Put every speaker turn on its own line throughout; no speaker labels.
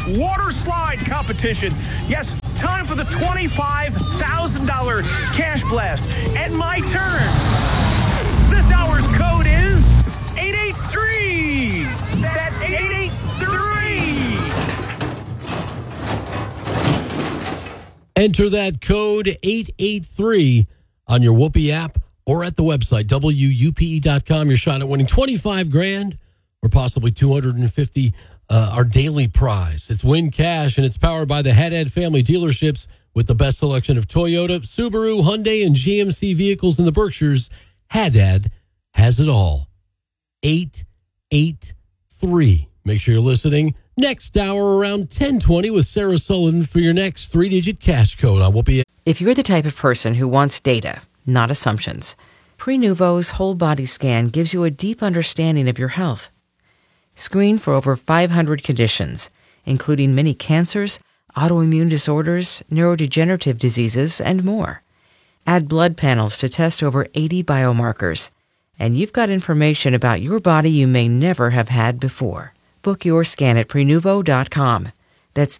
water slide competition. Yes, time for the $25,000 cash blast. And my turn. This hour's code is 883. That's 883.
Enter that code 883 on your Whoopee app or at the website, WUPE.com. Your shot at winning $25,000 or possibly $250, our daily prize. It's Win Cash, and it's powered by the Haddad family dealerships with the best selection of Toyota, Subaru, Hyundai, and GMC vehicles in the Berkshires. Haddad has it all. 883. Make sure you're listening next hour around 10:20 with Sarah Sullivan for your next 3-digit cash code on Whoopee.
If you're the type of person who wants data, not assumptions, Prenuvo's whole body scan gives you a deep understanding of your health. Screen for over 500 conditions, including many cancers, autoimmune disorders, neurodegenerative diseases, and more. Add blood panels to test over 80 biomarkers, and you've got information about your body you may never have had before. Book your scan at Prenuvo.com. That's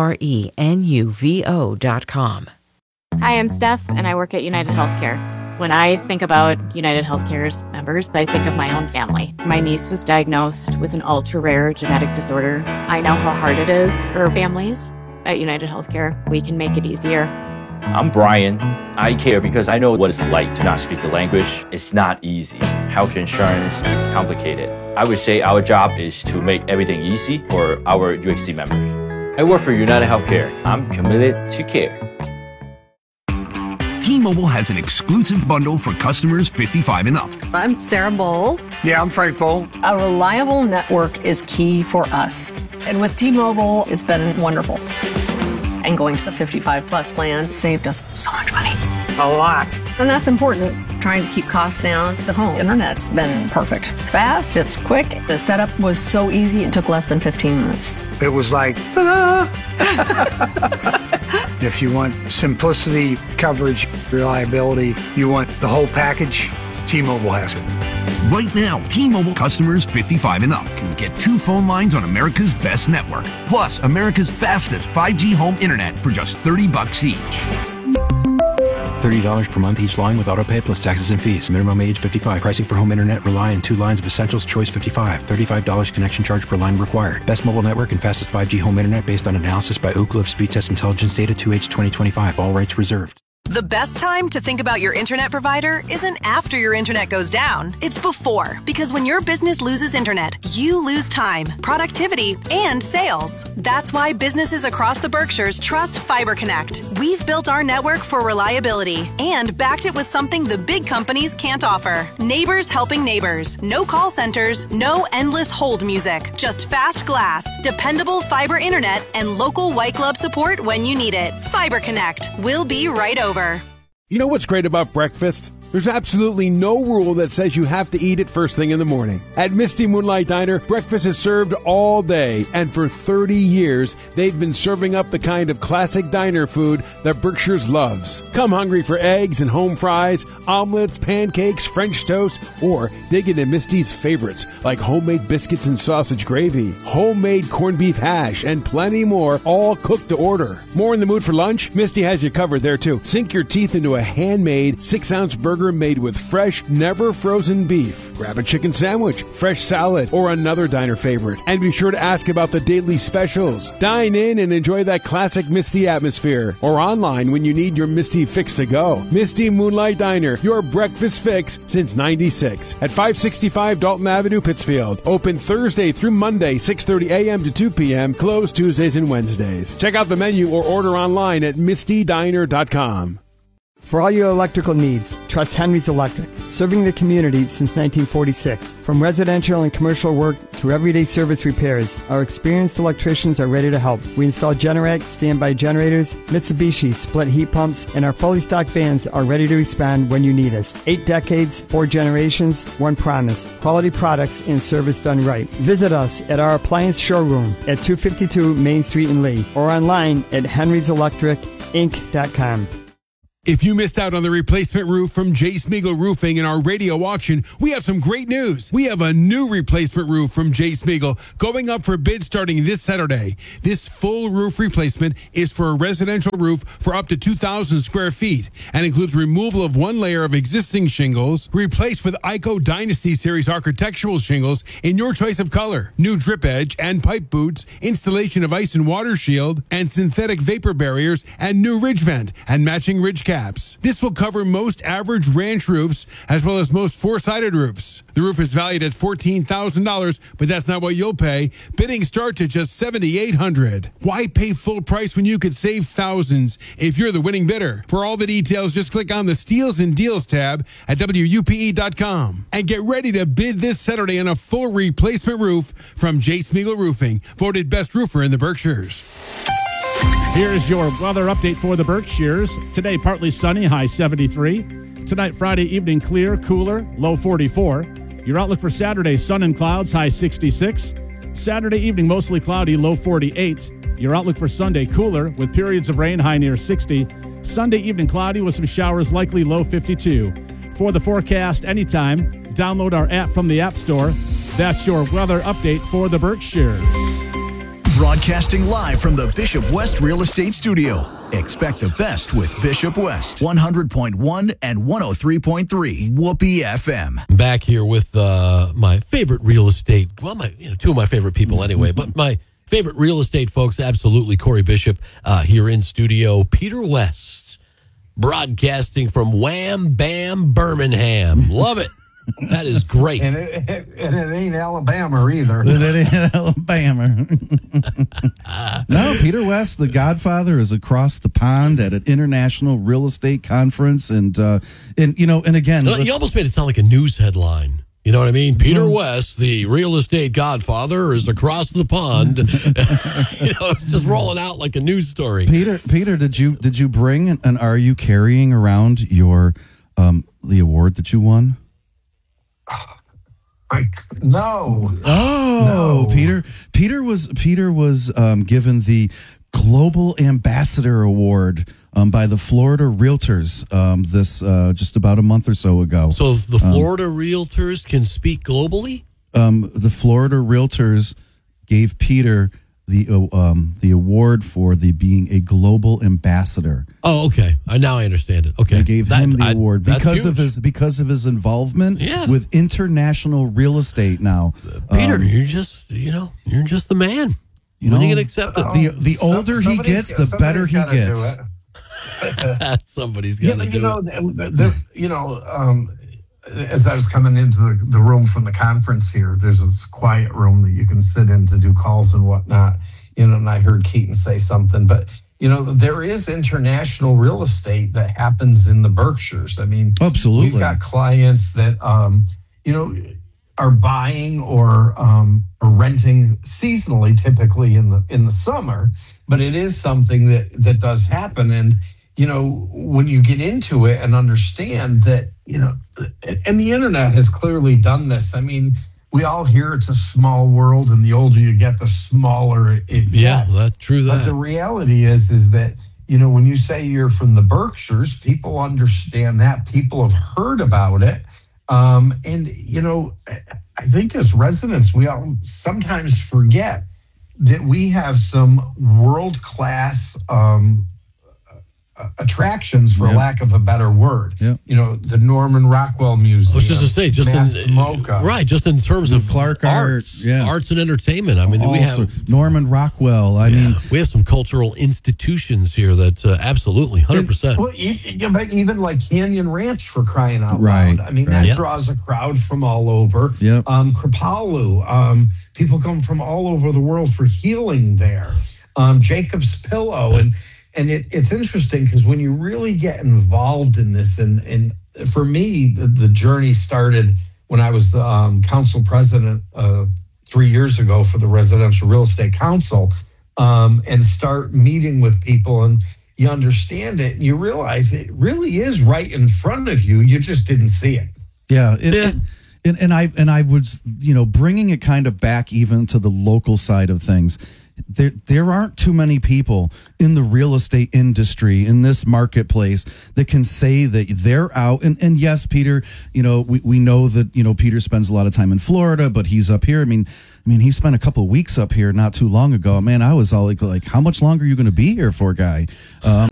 Prenuvo.com.
Hi, I'm Steph, and I work at United Healthcare. When I think about United Healthcare's members, I think of my own family. My niece was diagnosed with an ultra-rare genetic disorder. I know how hard it is for families. At United Healthcare, we can make it easier.
I'm Brian. I care because I know what it's like to not speak the language. It's not easy. Health insurance is complicated. I would say our job is to make everything easy for our UHC members. I work for United Healthcare. I'm committed to care.
T-Mobile has an exclusive bundle for customers 55 and up.
I'm Sarah Bowl.
Yeah, I'm Frank Bowl.
A reliable network is key for us. And with T-Mobile, it's been wonderful. And going to the 55 plus plan saved us so much money.
A lot.
And that's important. Trying to keep costs down. The home internet's been perfect. It's fast, it's quick. The setup was so easy, it took less than 15 minutes.
It was like, ta-da! If you want simplicity, coverage, reliability, you want the whole package, T-Mobile has it.
Right now, T-Mobile customers 55 and up can get 2 phone lines on America's best network, plus America's fastest 5G home internet for just $30 each.
$30 per month each line with autopay plus taxes and fees. Minimum age 55. Pricing for home internet rely on 2 lines of Essentials Choice 55. $35 connection charge per line required. Best mobile network and fastest 5G home internet based on analysis by Ookla of Speed Test Intelligence data 2H 2025. All rights reserved.
The best time to think about your internet provider isn't after your internet goes down. It's before. Because when your business loses internet, you lose time, productivity, and sales. That's why businesses across the Berkshires trust Fiber Connect. We've built our network for reliability and backed it with something the big companies can't offer. Neighbors helping neighbors. No call centers, no endless hold music. Just fast glass, dependable fiber internet, and local white glove support when you need it. Fiber Connect. We'll be right over.
You know what's great about breakfast? There's absolutely no rule that says you have to eat it first thing in the morning. At Misty Moonlight Diner, breakfast is served all day, and for 30 years, they've been serving up the kind of classic diner food that Berkshire's loves. Come hungry for eggs and home fries, omelets, pancakes, French toast, or dig into Misty's favorites like homemade biscuits and sausage gravy, homemade corned beef hash, and plenty more, all cooked to order. More in the mood for lunch? Misty has you covered there too. Sink your teeth into a handmade 6-ounce burger made with fresh, never frozen beef. Grab a chicken sandwich, fresh salad, or another diner favorite. And be sure to ask about the daily specials. Dine in and enjoy that classic Misty atmosphere. Or online when you need your Misty fix to go. Misty Moonlight Diner, your breakfast fix since '96. At 565 Dalton Avenue, Pittsfield. Open Thursday through Monday, 6:30 a.m. to 2 p.m. Closed Tuesdays and Wednesdays. Check out the menu or order online at mistydiner.com.
For all your electrical needs, trust Henry's Electric, serving the community since 1946. From residential and commercial work to everyday service repairs, our experienced electricians are ready to help. We install Generac standby generators, Mitsubishi split heat pumps, and our fully stocked vans are ready to respond when you need us. 8 decades, 4 generations, 1 promise. Quality products and service done right. Visit us at our appliance showroom at 252 Main Street in Lee or online at henryselectricinc.com.
If you missed out on the replacement roof from J. Smeagol Roofing in our radio auction, we have some great news. We have a new replacement roof from J. Smeagol going up for bid starting this Saturday. This full roof replacement is for a residential roof for up to 2,000 square feet and includes removal of one layer of existing shingles, replaced with ICO Dynasty Series architectural shingles in your choice of color, new drip edge and pipe boots, installation of ice and water shield, and synthetic vapor barriers, and new ridge vent and matching ridge caps. This will cover most average ranch roofs as well as most four-sided roofs. The roof is valued at $14,000, but that's not what you'll pay. Bidding starts at just $7,800. Why pay full price when you could save thousands if you're the winning bidder? For all the details, just click on the Steals and Deals tab at WUPE.com and get ready to bid this Saturday on a full replacement roof from J. Smeagol Roofing, voted best roofer in the Berkshires.
Here's your weather update for the Berkshires. Today, partly sunny, high 73. Tonight, Friday evening, clear, cooler, low 44. Your outlook for Saturday, sun and clouds, high 66. Saturday evening, mostly cloudy, low 48. Your outlook for Sunday, cooler, with periods of rain, high near 60. Sunday evening, cloudy with some showers, likely low 52. For the forecast anytime, download our app from the App Store. That's your weather update for the Berkshires.
Broadcasting live from the Bishop West Real Estate Studio. Expect the best with Bishop West, 100.1 and 103.3 Whoopee FM.
Back here with my favorite real estate, well, two of my favorite people anyway, but my favorite real estate folks, absolutely, Corey Bishop here in studio. Peter West, broadcasting from Wham Bam Birmingham. Love it. That is great.
And it ain't Alabama either.
It ain't Alabama. No, Peter West, the Godfather, is across the pond at an international real estate conference. And again,
you almost made it sound like a news headline. You know what I mean? Peter West, the real estate godfather, is across the pond. It's just rolling out like a news story.
Peter, did you bring and are you carrying around your the award that you won?
No.
Oh, no. Peter was given the Global Ambassador Award by the Florida Realtors this just about a month or so ago.
So the Florida Realtors can speak globally?
The Florida Realtors gave Peter the award for being a global ambassador.
Oh, okay. Now I understand it. Okay,
they gave him the award because of his involvement with international real estate. Now,
Peter, you're just the man. When are you gonna accept it?
The older he gets, the better he gets.
Somebody's got to do
it. As I was coming into the room from the conference here, there's this quiet room that you can sit in to do calls and whatnot. And I heard Keaton say something, but there is international real estate that happens in the Berkshires. I mean,
absolutely,
we've got clients that are buying or renting seasonally, typically in the summer, but it is something that does happen. And when you get into it and understand that, and the internet has clearly done this. I mean, we all hear it's a small world, and the older you get, the smaller it gets.
Yeah, that's true.
But the reality is that, when you say you're from the Berkshires, people understand that. People have heard about it. And I think as residents, we all sometimes forget that we have some world-class attractions, for lack of a better word.
Yep.
The Norman Rockwell Museum.
I was just to say, just in terms of
Clark
arts and entertainment. I mean, we have
Norman Rockwell. I mean,
we have some cultural institutions here that absolutely 100%.
But even like Canyon Ranch, for crying out
loud.
I mean, that draws a crowd from all over.
Yep.
Kripalu. People come from all over the world for healing there. Jacob's Pillow. And it's interesting because when you really get involved in this, and for me, the journey started when I was the council president 3 years ago for the Residential Real Estate Council, and start meeting with people, and you understand it, and you realize it really is right in front of you. You just didn't see it.
Yeah. And I was, bringing it kind of back even to the local side of things. there aren't too many people in the real estate industry, in this marketplace, that can say that they're out. And yes, Peter, we know that, Peter spends a lot of time in Florida, but he's up here. I mean, he spent a couple of weeks up here not too long ago. Man, I was all like, how much longer are you going to be here for, guy?
But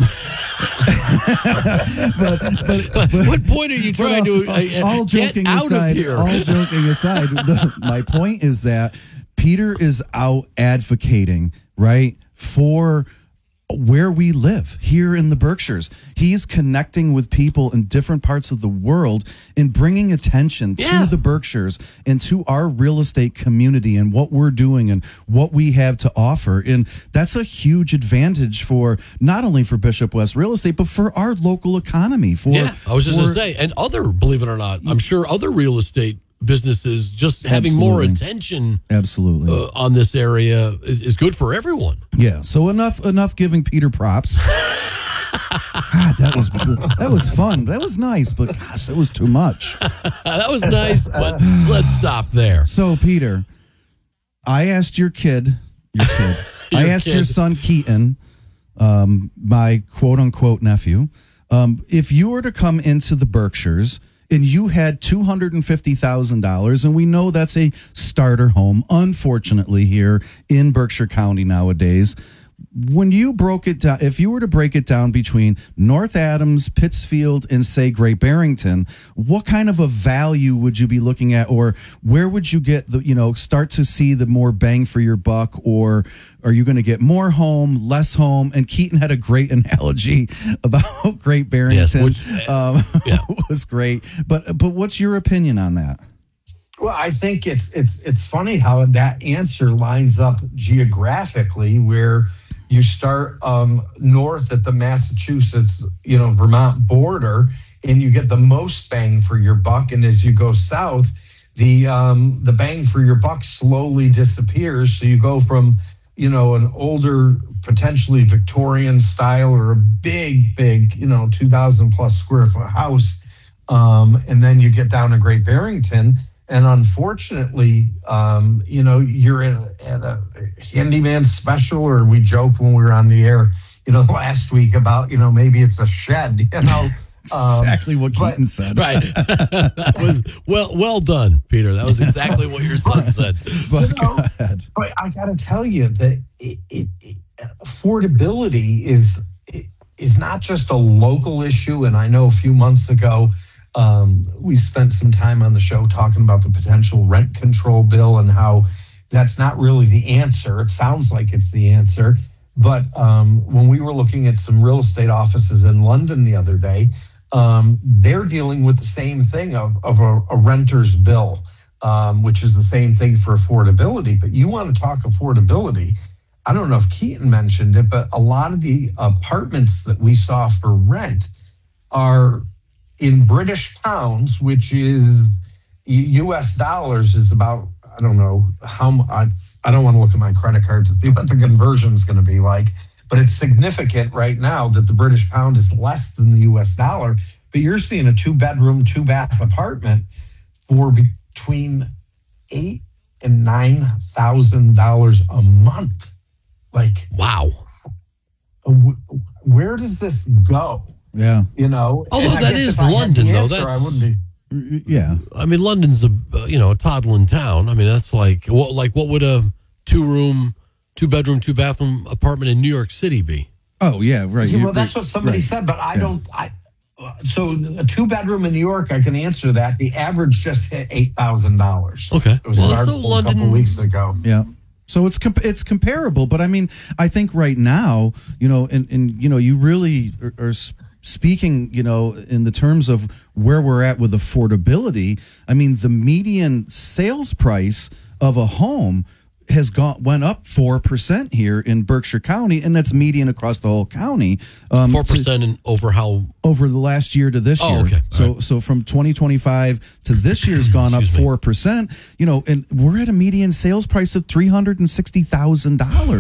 what point are you trying to get out of here?
All joking aside, my point is that Peter is out advocating, right, for where we live here in the Berkshires. He's connecting with people in different parts of the world and bringing attention to the Berkshires and to our real estate community and what we're doing and what we have to offer. And that's a huge advantage for not only for Bishop West Real Estate, but for our local economy.
I was just going to say, and other, believe it or not, I'm sure other real estate businesses just having more attention on this area is good for everyone.
Yeah, so enough giving Peter props. that was fun. That was nice, but gosh, that was too much.
That was nice, but let's stop there.
So, Peter, I asked your son Keaton, my quote-unquote nephew, if you were to come into the Berkshires and you had $250,000, and we know that's a starter home, unfortunately, here in Berkshire County nowadays. When you broke it down, if you were to break it down between North Adams, Pittsfield, and say Great Barrington, what kind of a value would you be looking at, or where would you get start to see the more bang for your buck, or are you going to get more home, less home? And Keaton had a great analogy about Great Barrington. Was great. But what's your opinion on that?
Well, I think it's funny how that answer lines up geographically, where you start north at the Massachusetts, Vermont border, and you get the most bang for your buck. And as you go south, the bang for your buck slowly disappears. So you go from, an older, potentially Victorian style or a big, 2,000 plus square foot house. And then you get down to Great Barrington. And unfortunately, you're at a handyman special, or we joked when we were on the air, last week about, maybe it's a shed,
Exactly what Keaton said.
Right. That was well done, Peter. That was exactly what your son said.
But go ahead.
But I got to tell you that affordability is not just a local issue. And I know a few months ago, we spent some time on the show talking about the potential rent control bill and how that's not really the answer. It sounds like it's the answer. But when we were looking at some real estate offices in London the other day, they're dealing with the same thing of a renter's bill, which is the same thing for affordability. But you want to talk affordability. I don't know if Keaton mentioned it, but a lot of the apartments that we saw for rent are in British pounds, which is US dollars, is about, I don't know how, I don't want to look at my credit card to see what the conversion is going to be like, but it's significant right now that the British pound is less than the US dollar. But you're seeing a 2-bedroom, 2-bath apartment for between $8,000 and $9,000 a month. Like,
wow.
Where does this go?
Yeah.
Although that is London, though.
I wouldn't be.
Yeah.
I mean, London's a toddling town. I mean, that's like what would a 2-room, 2-bedroom, 2-bathroom apartment in New York City be?
Oh, yeah, right.
Yeah, well, that's what somebody said, but I don't. So a 2-bedroom in New York, I can answer that. The average just hit $8,000.
Okay.
It was an article a couple weeks ago.
Yeah. So it's comparable, but I mean, I think right now, and you really are speaking, in the terms of where we're at with affordability. I mean, the median sales price of a home has went up 4% here in Berkshire County, and that's median across the whole county.
4% over how?
Over the last year to this year.
Okay.
So from 2025 to this year's gone up 4%. And we're at a median sales price of $360,000.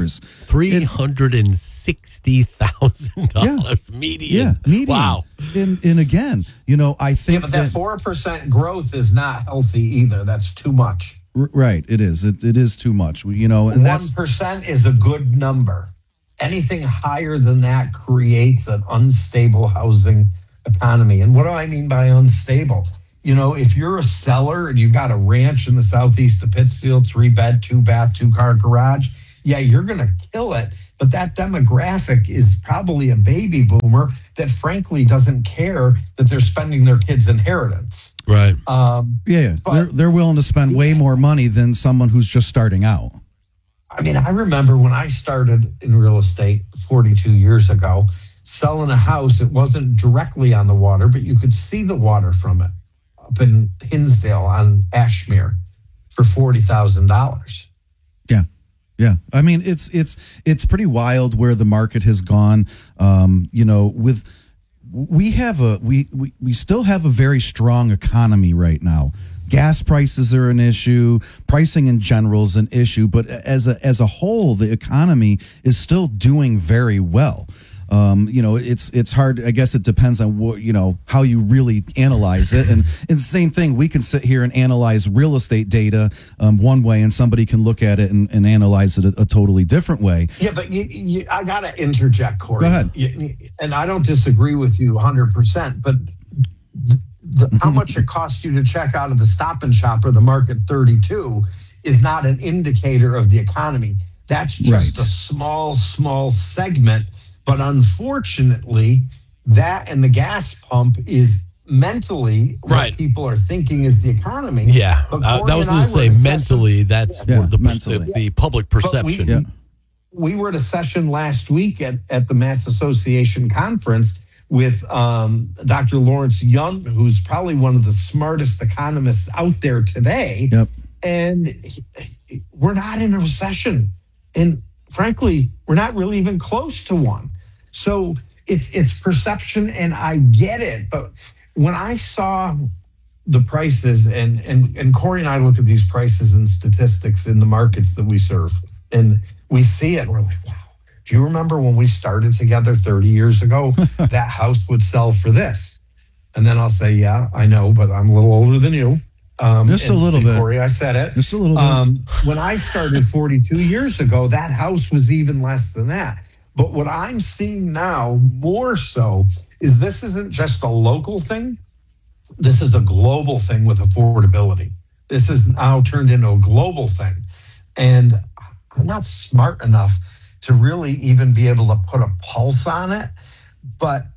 $360,000 median.
Yeah, median.
Wow.
And again, I think
but that 4% growth is not healthy either. That's too much.
Right. It is. It is too much. And that's
1% is a good number. Anything higher than that creates an unstable housing economy. And what do I mean by unstable? If you're a seller and you've got a ranch in the southeast of Pittsfield, 3-bed, 2-bath, 2-car garage, yeah, you're going to kill it. But that demographic is probably a baby boomer that frankly doesn't care that they're spending their kids' inheritance.
Right.
Yeah. They're willing to spend way more money than someone who's just starting out.
I mean, I remember when I started in real estate 42 years ago, selling a house. It wasn't directly on the water, but you could see the water from it up in Hinsdale on Ashmere for $40,000.
Yeah. Yeah. I mean, it's pretty wild where the market has gone. We still have a very strong economy right now. Gas prices are an issue. Pricing in general is an issue, but as a whole, the economy is still doing very well. It's hard. I guess it depends on what, how you really analyze it. And it's the same thing. We can sit here and analyze real estate data one way, and somebody can look at it and analyze it a totally different way.
Yeah, but I got to interject, Corey.
Go ahead.
And I don't disagree with you 100%, but how much it costs you to check out of the Stop and Shop or the Market 32 is not an indicator of the economy. That's just a small segment. But unfortunately, that and the gas pump is mentally what people are thinking is the economy.
Yeah, that was to say mentally. That's the public perception.
We were at a session last week at the Mass Association conference with Dr. Lawrence Young, who's probably one of the smartest economists out there today.
Yep.
And we're not in a recession. And frankly, we're not really even close to one. So it's perception, and I get it. But when I saw the prices, and Corey and I look at these prices and statistics in the markets that we serve, and we see it, and we're like, wow. Do you remember when we started together 30 years ago, that house would sell for this? And then I'll say, yeah, I know, but I'm a little older than you.
Just a little bit.
Corey, I said it.
Just a little bit.
When I started 42 years ago, that house was even less than that. But what I'm seeing now more so is this isn't just a local thing. This is a global thing with affordability. This is now turned into a global thing. And I'm not smart enough to really even be able to put a pulse on it. But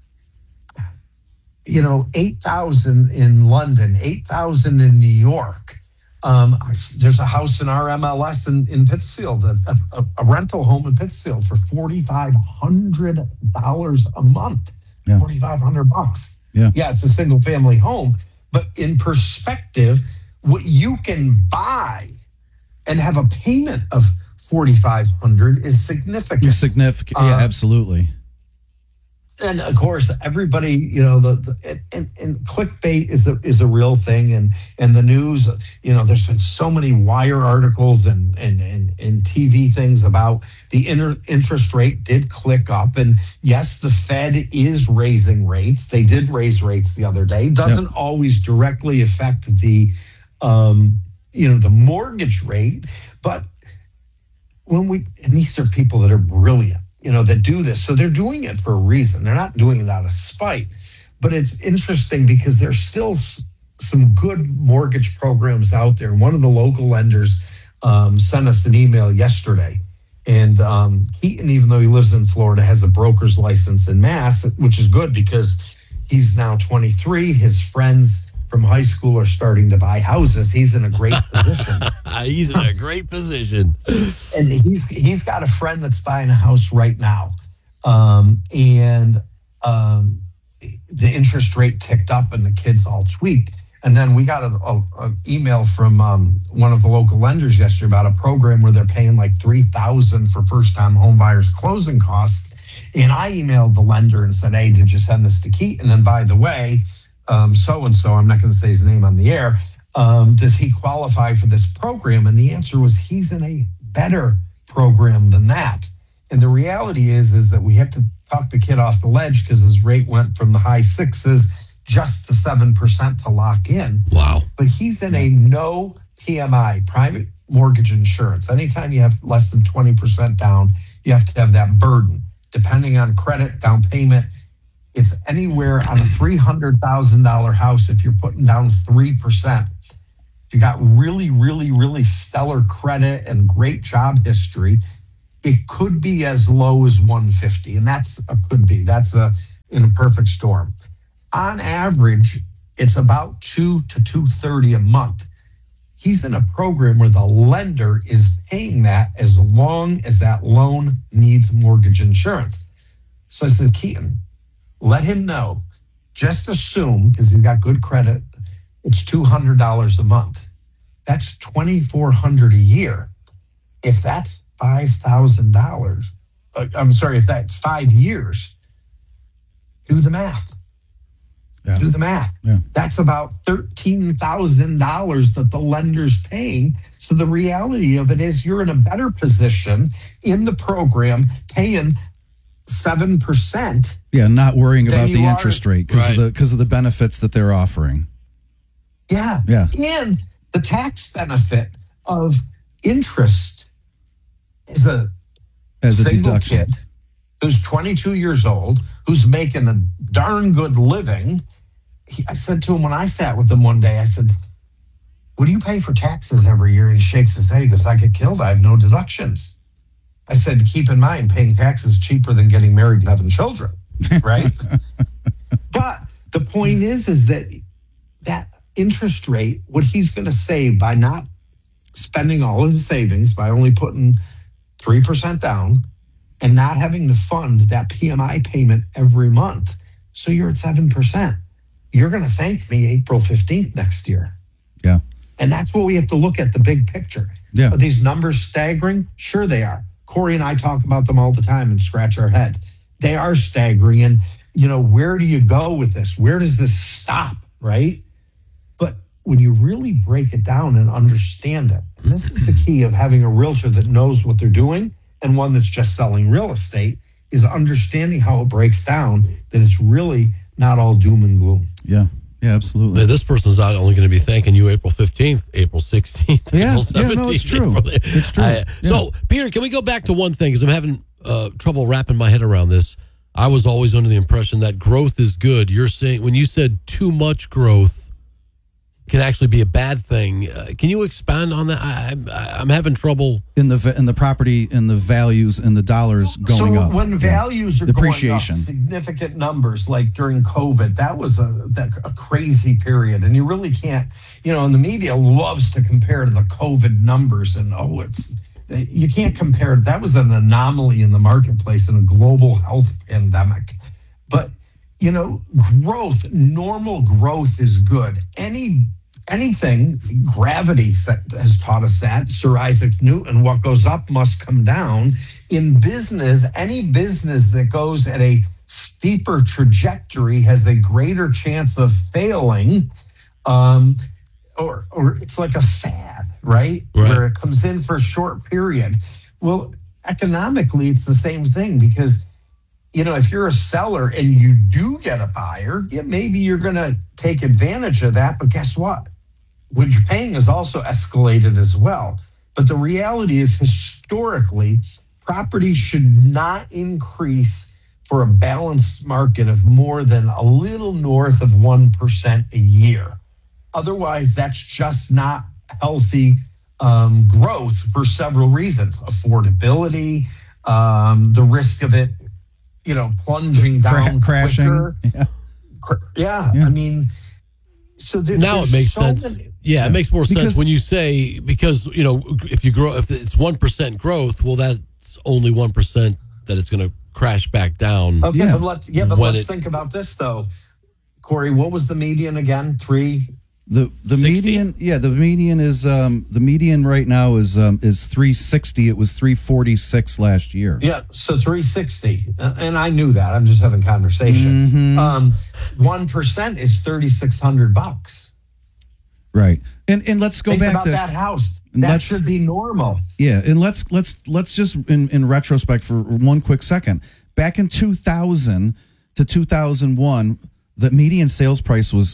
8,000 in London, 8,000 in New York. There's a house in our MLS in Pittsfield, a rental home in Pittsfield for $4,500 a month. Yeah. $4,500. Yeah, it's a single family home. But in perspective, what you can buy and have a payment of $4,500 is significant.
Significant, yeah, absolutely.
And of course, everybody, and clickbait is a real thing, and the news, there's been so many wire articles and TV things about the interest rate did click up, and yes, the Fed is raising rates. They did raise rates the other day. Doesn't always directly affect the mortgage rate, but and these are people that are brilliant. That do this. So they're doing it for a reason. They're not doing it out of spite. But it's interesting because there's still some good mortgage programs out there. One of the local lenders sent us an email yesterday. And Keaton, even though he lives in Florida, has a broker's license in Mass, which is good because he's now 23. His friends from high school are starting to buy houses. He's in a great position.
He's in a great position.
And he's got a friend that's buying a house right now. The interest rate ticked up and the kids all tweaked. And then we got an email from one of the local lenders yesterday about a program where they're paying like $3,000 for first-time home buyers closing costs. And I emailed the lender and said, hey, did you send this to Keaton? And by the way, so-and-so, I'm not going to say his name on the air, does he qualify for this program? And the answer was he's in a better program than that. And the reality is that we had to talk the kid off the ledge because his rate went from the high sixes just to 7% to lock in.
Wow.
But he's in a no PMI, private mortgage insurance. Anytime you have less than 20% down, you have to have that burden. Depending on credit, down payment, it's anywhere on a $300,000 house if you're putting down 3%. If you got really, really, really stellar credit and great job history, it could be as low as 150, and that's a could be. That's in a perfect storm. On average, it's about 2 to 230 a month. He's in a program where the lender is paying that as long as that loan needs mortgage insurance. So I said, Keaton, let him know. Just assume, because he's got good credit, it's $200 a month. That's $2,400 a year. If that's $5,000, I'm sorry, if that's 5 years, do the math. Yeah. Do the math. Yeah. That's about $13,000 that the lender's paying. So the reality of it is you're in a better position in the program paying 7%.
Yeah, not worrying about the interest rate because of the benefits that they're offering.
Yeah.
Yeah.
And the tax benefit of interest is
as a
single
deduction.
Kid who's 22 years old, who's making a darn good living. I said to him when I sat with him one day, I said, what do you pay for taxes every year? He shakes his head. He goes, I get killed. I have no deductions. I said, keep in mind, paying taxes is cheaper than getting married and having children, right? But the point is that interest rate, what he's going to save by not spending all his savings, by only putting 3% down, and not having to fund that PMI payment every month. So you're at 7%. You're going to thank me April 15th next year.
Yeah.
And that's what we have to look at, the big picture.
Yeah.
Are these numbers staggering? Sure they are. Corey and I talk about them all the time and scratch our head. They are staggering. And, where do you go with this? Where does this stop, right? But when you really break it down and understand it, and this is the key of having a realtor that knows what they're doing, and one that's just selling real estate, is understanding how it breaks down, that it's really not all doom and gloom.
Yeah, absolutely.
This person's not only going to be thanking you April 15th, April 16th, April 17th.
No, it's true. It's true.
So, Peter, can we go back to one thing? Because I'm having trouble wrapping my head around this. I was always under the impression that growth is good. You're saying, when you said too much growth can actually be a bad thing. Can you expand on that? I'm having trouble
in the property and the values and the dollars going up.
So when values are
depreciation,
going up, significant numbers like during COVID, that was a crazy period, and you really can't. And the media loves to compare to the COVID numbers, and you can't compare. That was an anomaly in the marketplace in a global health pandemic, but growth, normal growth is good. Anything, gravity has taught us that. Sir Isaac Newton, what goes up must come down. In business, any business that goes at a steeper trajectory has a greater chance of failing, or it's like a fad, right? Where it comes in for a short period. Well, economically, it's the same thing because if you're a seller and you do get a buyer, maybe you're going to take advantage of that. But guess what? What you're paying is also escalated as well. But the reality is, historically, property should not increase for a balanced market of more than a little north of 1% a year. Otherwise, that's just not healthy growth for several reasons. Affordability, the risk of it plunging down,
crashing.
Quicker. Yeah. I mean, so
now it makes sense. Yeah, it makes more sense when you say, because if it's 1% growth, well, that's only 1% that it's going to crash back down.
Okay, but let's think about this though, Corey. What was the median again? 3.
The median, the median right now is 360. It was 346 last year.
Yeah, so 360, and I knew that. I'm just having conversations. 1% is $3,600.
Right, and let's go
Think
back
about
to
that house. That should be normal.
Yeah, and let's just in retrospect for one quick second. Back in 2000 to 2001. the median sales price was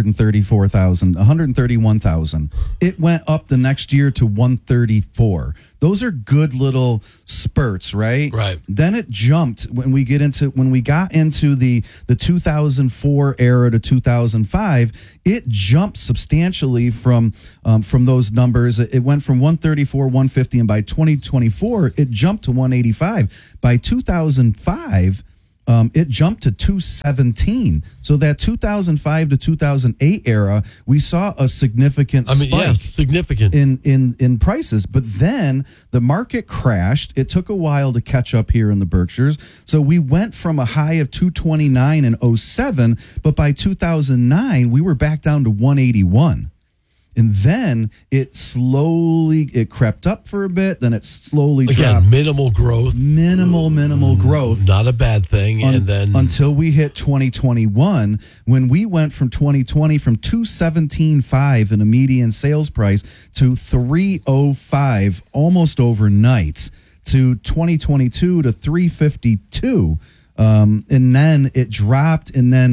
$131,000. It went up the next year to $134,000. Those are good little spurts, right?
Right.
Then it jumped when we got into the 2004 era to 2005. It jumped substantially from those numbers. It went from 134, 150, and by 2024 it jumped to 185. By 2005. It jumped to 217. So that 2005 to 2008 era, we saw a significant spike
significant
in prices. But then the market crashed. It took a while to catch up here in the Berkshires. So we went from a high of 229 in 2007, but by 2009, we were back down to 181. And then it crept up for a bit. Then it slowly dropped.
Minimal growth.
Minimal growth.
Not a bad thing. And then
until we hit 2021, when we went from 2020 from 217.5 in a median sales price to 305 almost overnight, to 2022 to 352. And then it dropped, in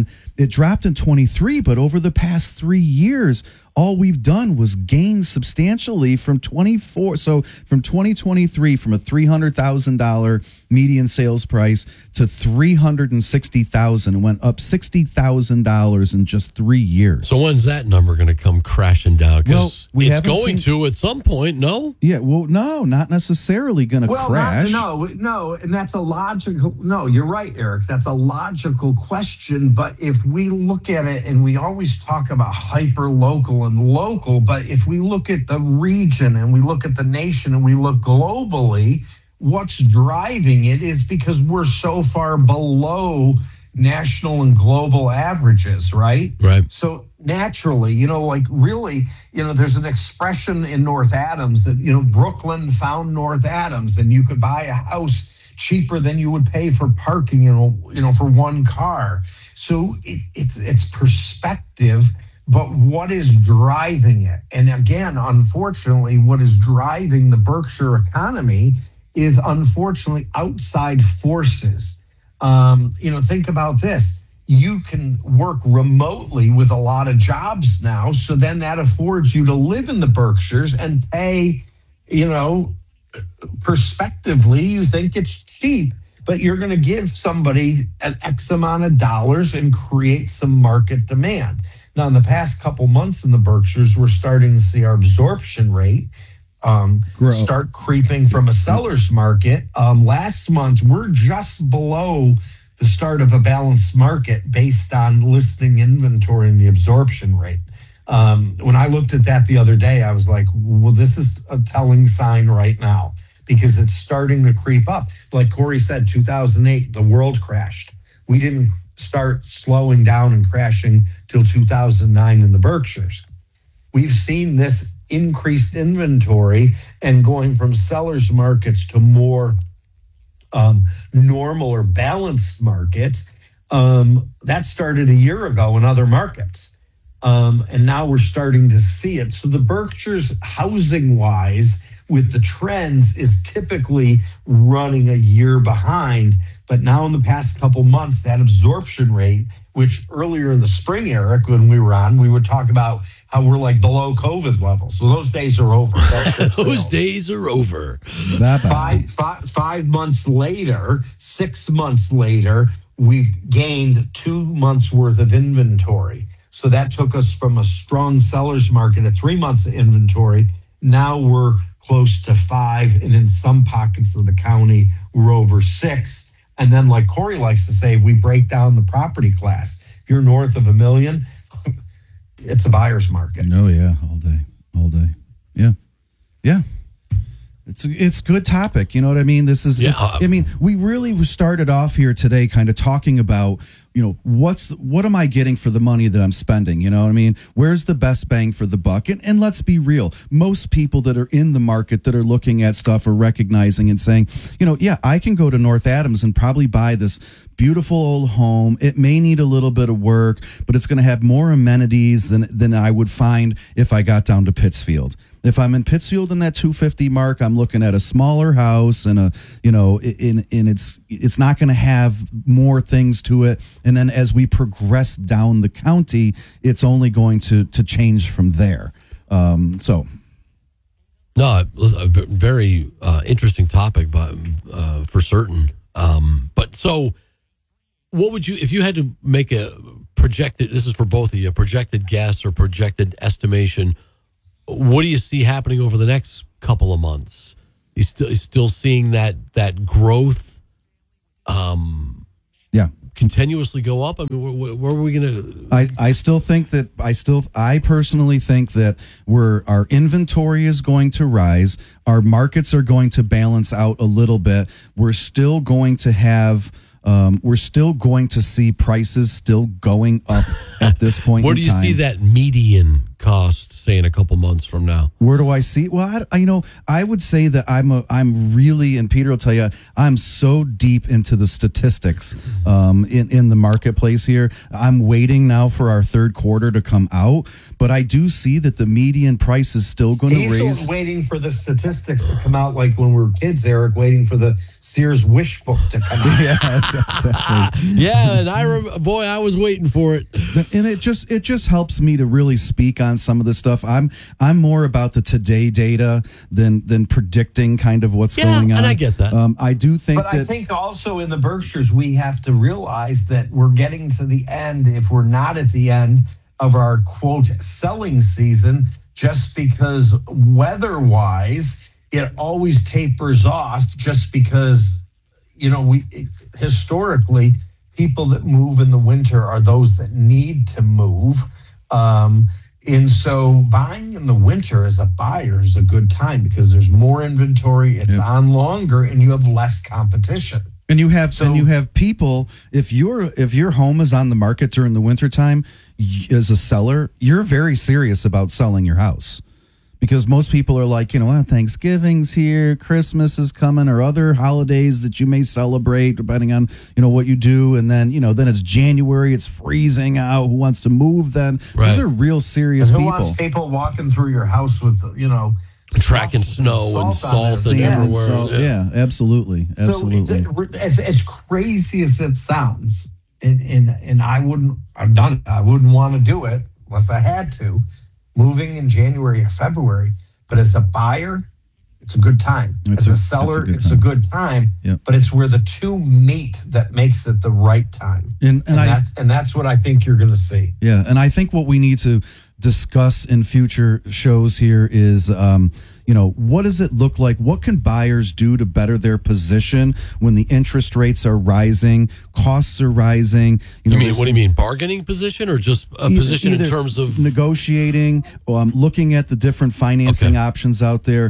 23. But over the past 3 years, all we've done was gain substantially from 24. So from 2023, from a $300,000 median sales price to $360,000, it went up $60,000 in just 3 years.
So when's that number going to come crashing down? Because it's going to at some point. No.
Yeah. Well, no, not necessarily going to crash.
No, and that's a logical. No, you're right, Eric. That's a logical question. But if we look at it, and we always talk about hyper local and local, but if we look at the region and we look at the nation and we look globally, what's driving it is because we're so far below national and global averages, right?
Right.
So naturally, there's an expression in North Adams that, Brooklyn found North Adams, and you could buy a house cheaper than you would pay for parking, for one car. So it's perspective. But what is driving it? And again, unfortunately, what is driving the Berkshire economy is unfortunately outside forces. Think about this. You can work remotely with a lot of jobs now. So then that affords you to live in the Berkshires and pay, prospectively, you think it's cheap, but you're going to give somebody an X amount of dollars and create some market demand. Now, in the past couple months in the Berkshires, we're starting to see our absorption rate start creeping from a seller's market. Last month, we're just below the start of a balanced market based on listing inventory and the absorption rate. When I looked at that the other day, I was like, well, this is a telling sign right now, because it's starting to creep up. Like Corey said, 2008, the world crashed. We didn't start slowing down and crashing till 2009 in the Berkshires. We've seen this increased inventory and going from sellers markets to more normal or balanced markets. That started a year ago in other markets. And now we're starting to see it. So the Berkshires, housing-wise, with the trends, is typically running a year behind. But now in the past couple months, that absorption rate, which earlier in the spring, Eric, when we were on, we would talk about how we're like below COVID levels. So those days are over.
Those days are over.
5 months later, 6 months later, we've gained 2 months worth of inventory. So that took us from a strong seller's market at 3 months of inventory. Now we're close to 5, and in some pockets of the county, we're over 6. And then, like Corey likes to say, we break down the property class. If you're north of $1 million, it's a buyer's market.
Oh, yeah, all day. Yeah. It's a good topic. You know what I mean? This is, we really started off here today kind of talking about, what am I getting for the money that I'm spending? You know what I mean? Where's the best bang for the buck? And let's be real. Most people that are in the market that are looking at stuff are recognizing and saying, I can go to North Adams and probably buy this beautiful old home. It may need a little bit of work, but it's going to have more amenities than I would find if I got down to Pittsfield. If I'm in Pittsfield in that 250 mark, I'm looking at a smaller house and it's not going to have more things to it. And then as we progress down the county, it's only going to change from there. No,
a very interesting topic, but for certain. But so, what would you, if you had to make a projected? This is for both of you, a projected guess or projected estimation. What do you see happening over the next couple of months? You still seeing that growth? Continuously go up. I mean, where are we going to?
I personally think that our inventory is going to rise. Our markets are going to balance out a little bit. We're still going to have. We're still going to see prices still going up at this point.
Where do you see that median cost, say, in a couple months from now?
Where do I see? Well, I would say that I'm really, and Peter will tell you, I'm so deep into the statistics in the marketplace here. I'm waiting now for our third quarter to come out, but I do see that the median price is still going to raise.
He's waiting for the statistics to come out, like when we were kids, Eric, waiting for the Sears Wish Book to come out.
Yes, exactly.
Yeah, and I was waiting for it.
And it just helps me to really speak on some of this stuff. I'm more about the today data than predicting kind of what's going on.
And I get that.
I do think
I think also in the Berkshires, we have to realize that we're getting to the end, if we're not at the end of our quote selling season, just because weather-wise, it always tapers off just because, we historically, people that move in the winter are those that need to move. And so buying in the winter as a buyer is a good time because there's more inventory, it's on longer, and you have less competition.
And you have people, if your home is on the market during the wintertime, as a seller, you're very serious about selling your house. Because most people are like, Thanksgiving's here, Christmas is coming, or other holidays that you may celebrate, depending on, what you do. And then, then it's January, it's freezing out. Who wants to move then? Right. These are real serious
people.
Who
wants people walking through your house with,
tracking snow and salt and everywhere.
Yeah, absolutely. Absolutely.
So as crazy as it sounds, and I wouldn't want to do it unless I had to. Moving in January or February, but as a buyer, it's a good time. As a seller, it's a good time.
Yep.
But it's where the two meet that makes it the right time. And that's what I think you're going to see.
Yeah, and I think what we need to discuss in future shows here is, what does it look like? What can buyers do to better their position when the interest rates are rising, costs are rising?
What do you mean, bargaining position or just a position in terms of
negotiating, looking at the different financing options out there,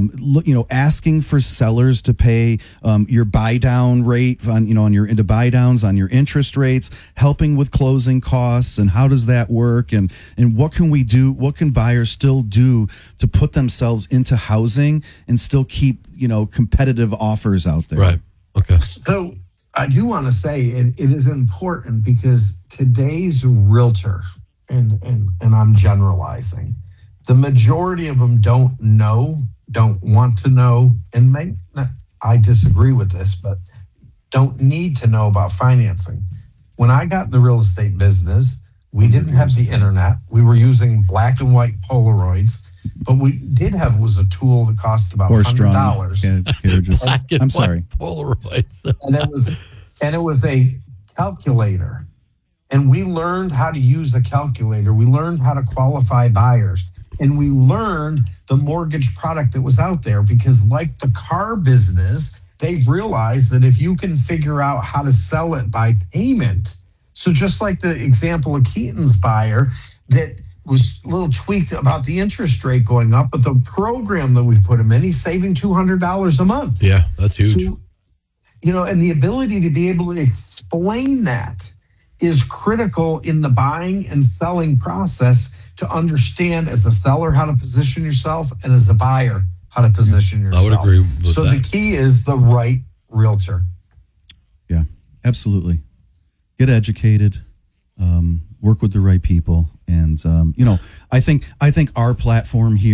asking for sellers to pay your buy down rate on your buy downs on your interest rates, helping with closing costs, and how does that work, and what can we do? What can buyers still do to put themselves into housing and still keep competitive offers out there?
Right. Okay.
So I do want to say it is important because today's realtor, and I'm generalizing, the majority of them don't want to know, and I disagree with this, but don't need to know about financing. When I got in the real estate business, we didn't have the internet. We were using black and white Polaroids, but we did have was a tool that cost about $100.
I'm sorry.
Polaroids.
and it was a calculator. And we learned how to use a calculator. We learned how to qualify buyers. And we learned the mortgage product that was out there because, like the car business, they've realized that if you can figure out how to sell it by payment. So just like the example of Keaton's buyer that was a little tweaked about the interest rate going up, but the program that we put him in, he's saving $200 a month.
Yeah, that's huge.
So, and the ability to be able to explain that is critical in the buying and selling process to understand as a seller how to position yourself and as a buyer how to position yourself.
I would agree with that.
So the key is the right realtor.
Yeah, absolutely. Get educated, work with the right people. And, I think our platform here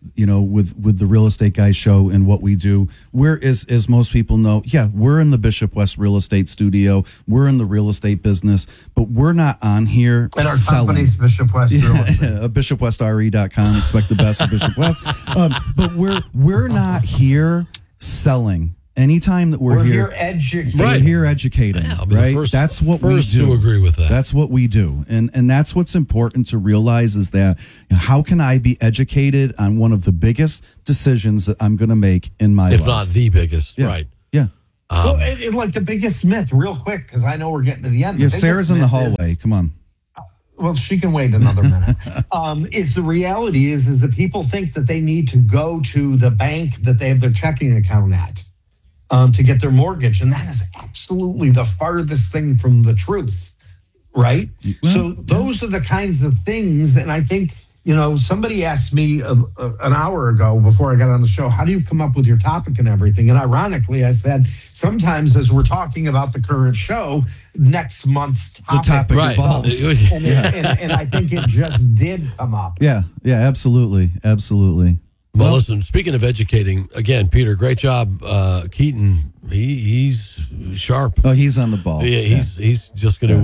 with the Real Estate Guys show and what we do. We're, as most people know, we're in the Bishop West Real Estate Studio. We're in the real estate business, but we're not on here
and our
selling.
Company's Bishop West Real Estate.
BishopWestRE.com. Expect the best of Bishop West. But we're not here selling. Anytime that we're
here educating.
We're here educating, right? That's what we do.
To agree with that.
That's what we do. And that's what's important to realize is that how can I be educated on one of the biggest decisions that I'm going to make in my life?
If not the biggest, right.
Yeah.
Well, like the biggest myth, real quick, because I know we're getting to the end.
Yeah, Sarah's in the hallway. Come on.
Well, she can wait another minute. Is the reality is that people think that they need to go to the bank that they have their checking account at to get their mortgage. And that is absolutely the farthest thing from the truth, right?
Well,
so those are the kinds of things. And I think, somebody asked me an hour ago before I got on the show, how do you come up with your topic and everything? And ironically, I said, sometimes as we're talking about the current show, next month's topic
evolves.
And I think it just did come up.
Yeah, absolutely.
Well, listen, speaking of educating, again, Peter, great job. Keaton, he's sharp.
Oh, he's on the ball.
Yeah, he's just going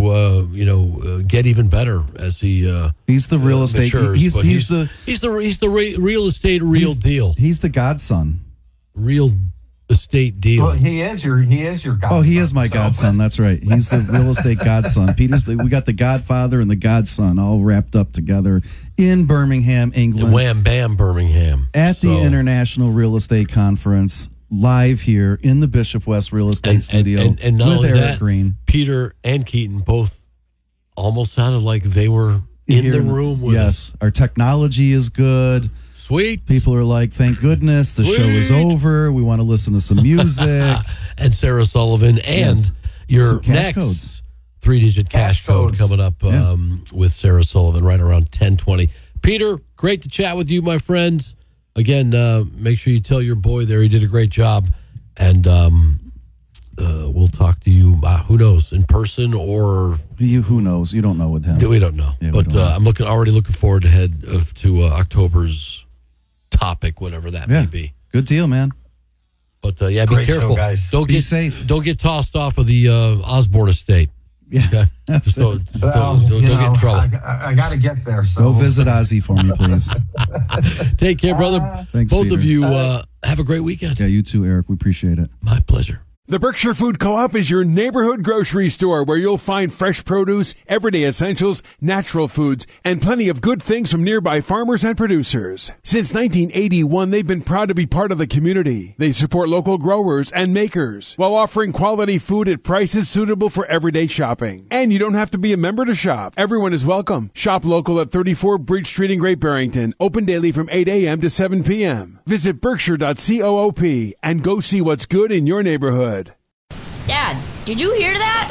to get even better as he
he's the real estate
matures,
he's the
real estate deal.
He's the godson.
Real estate deal.
Well, he is your godson.
Oh, he is my godson. That's right. He's the real estate godson. We got the godfather and the godson all wrapped up together in Birmingham, England.
Wham bam, Birmingham.
At the International Real Estate Conference, live here in the Bishop West Real Estate Studio
and not
with
only
Eric
that,
Green.
Peter and Keaton both almost sounded like they were in the room with us.
Our technology is good.
Sweet.
People are like, thank goodness the show is over. We want to listen to some music.
And Sarah Sullivan and your next
codes.
3-digit cash code coming up with Sarah Sullivan right around 10:20. Peter, great to chat with you, my friends. Again, make sure you tell your boy there he did a great job. And we'll talk to you, who knows, in person or...
Who knows? You don't know with him.
We don't know.
Yeah,
but I'm already looking forward to October's topic, whatever that may be.
Good deal, man.
But be
Great
careful.
show, guys.
Be
safe.
Don't get tossed off of the Osborne estate.
Yeah.
Okay? Just don't get in trouble.
I got to get there. So
Go visit Ozzy for me, please.
Take care, brother.
Thanks,
Both
Peter.
of you have a great weekend.
Yeah, you too, Eric. We appreciate it.
My pleasure.
The Berkshire Food Co-op is your neighborhood grocery store where you'll find fresh produce, everyday essentials, natural foods, and plenty of good things from nearby farmers and producers. Since 1981, they've been proud to be part of the community. They support local growers and makers while offering quality food at prices suitable for everyday shopping. And you don't have to be a member to shop. Everyone is welcome. Shop local at 34 Bridge Street in Great Barrington. Open daily from 8 a.m. to 7 p.m. Visit berkshire.coop and go see what's good in your neighborhood.
Dad, did you hear that?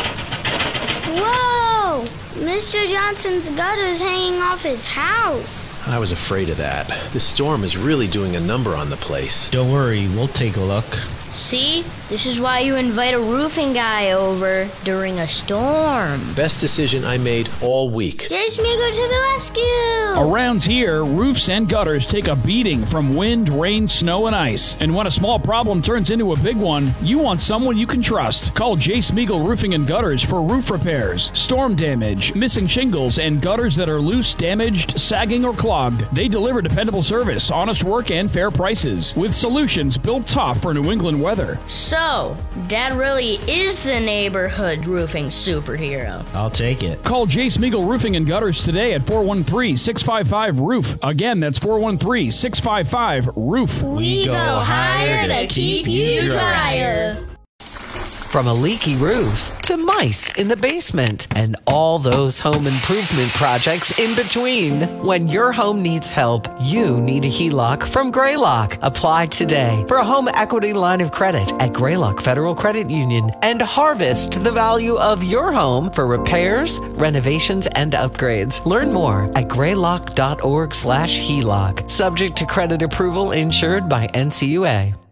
Whoa! Mr. Johnson's gutter's hanging off his house.
I was afraid of that. This storm is really doing a number on the place.
Don't worry, we'll take a look.
See? This is why you invite a roofing guy over during a storm.
Best decision I made all week.
Jace Migo to the rescue!
Around here, roofs and gutters take a beating from wind, rain, snow, and ice. And when a small problem turns into a big one, you want someone you can trust. Call Jace Migo Roofing and Gutters for roof repairs, storm damage, missing shingles, and gutters that are loose, damaged, sagging, or clogged. They deliver dependable service, honest work, and fair prices, with solutions built tough for New England weather.
So, Dad really is the neighborhood roofing superhero.
I'll take it.
Call Jace Migo Roofing and Gutters today at 413-655-ROOF. Again, that's 413-655-ROOF.
We go higher to keep you drier.
From a leaky roof to mice in the basement and all those home improvement projects in between. When your home needs help, you need a HELOC from Greylock. Apply today for a home equity line of credit at Greylock Federal Credit Union and harvest the value of your home for repairs, renovations, and upgrades. Learn more at greylock.org/HELOC. Subject to credit approval, insured by NCUA.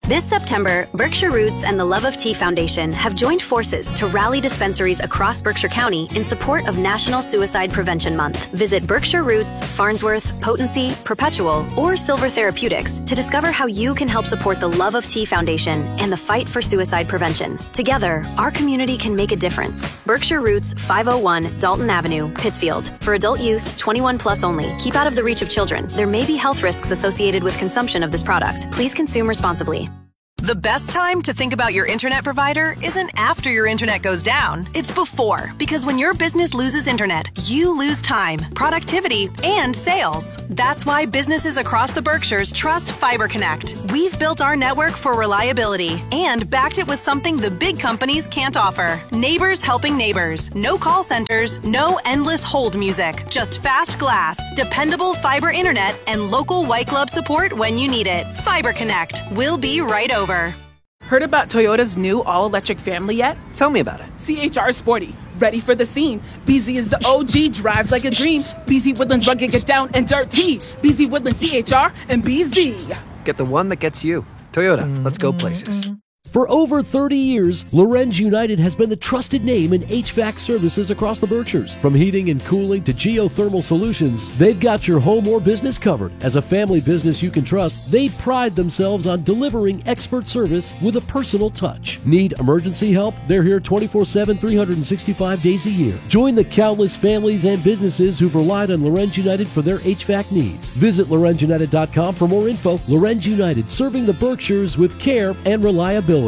This September, Berkshire Roots and the Love of Tea Foundation have joined forces to rally dispensaries across Berkshire County in support of National Suicide Prevention Month. Visit Berkshire Roots, Farnsworth, Potency, Perpetual, or Silver Therapeutics to discover how you can help support the Love of Tea Foundation and the fight for suicide prevention. Together, our community can make a difference. Berkshire Roots, 501 Dalton Avenue, Pittsfield. For adult use, 21 plus only. Keep out of the reach of children. There may be health risks associated with consumption of this product. Please consume responsibly.
The best time to think about your internet provider isn't after your internet goes down. It's before. Because when your business loses internet, you lose time, productivity, and sales. That's why businesses across the Berkshires trust Fiber Connect. We've built our network for reliability and backed it with something the big companies can't offer. Neighbors helping neighbors. No call centers, no endless hold music. Just fast glass, dependable fiber internet, and local white glove support when you need it. Fiber Connect. We'll be right over.
Heard about Toyota's new all-electric family yet?
Tell me about it.
CHR Sporty, ready for the scene. BZ is the OG, drives like a dream. BZ Woodlands rugged, get down and dirty. BZ Woodlands, CHR, and BZ.
Get the one that gets you. Toyota, let's go places.
For over 30 years, Lorenz United has been the trusted name in HVAC services across the Berkshires. From heating and cooling to geothermal solutions, they've got your home or business covered. As a family business you can trust, they pride themselves on delivering expert service with a personal touch. Need emergency help? They're here 24/7, 365 days a year. Join the countless families and businesses who've relied on Lorenz United for their HVAC needs. Visit LorenzUnited.com for more info. Lorenz United, serving the Berkshires with care and reliability.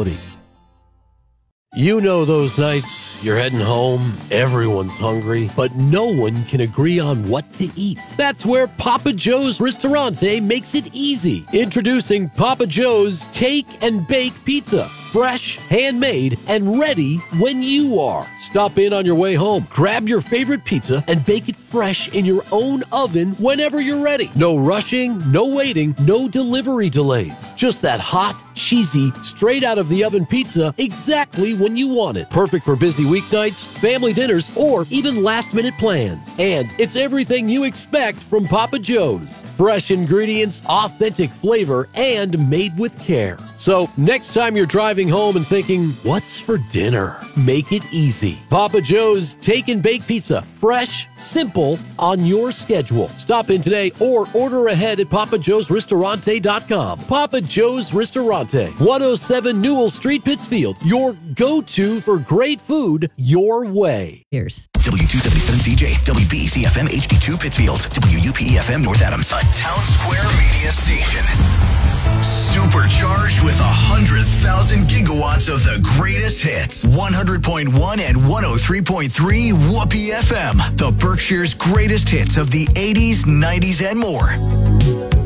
You know those nights you're heading home, everyone's hungry, but no one can agree on what to eat. That's where Papa Joe's Ristorante makes it easy. Introducing Papa Joe's Take and Bake Pizza. Fresh, handmade, and ready when you are. Stop in on your way home, grab your favorite pizza, and bake it fresh in your own oven whenever you're ready. No rushing, no waiting, no delivery delays. Just that hot, cheesy, straight out of the oven pizza exactly when you want it. Perfect for busy weeknights, family dinners, or even last-minute plans. And it's everything you expect from Papa Joe's. Fresh ingredients, authentic flavor, and made with care. So next time you're driving home and thinking, what's for dinner? Make it easy. Papa Joe's Take and Bake Pizza. Fresh, simple, on your schedule. Stop in today or order ahead at PapaJoesRestaurante.com. Papa Joe's Ristorante, 107 Newell Street, Pittsfield. Your go-to for great food your way.
Here's
W277CJ, WBEC-FM HD2 Pittsfield, WUPE-FM North Adams, a Town Square media station. Supercharged with 100,000 gigawatts of the greatest hits. 100.1 and 103.3 Whoopee FM. The Berkshire's greatest hits of the 80s, 90s, and more.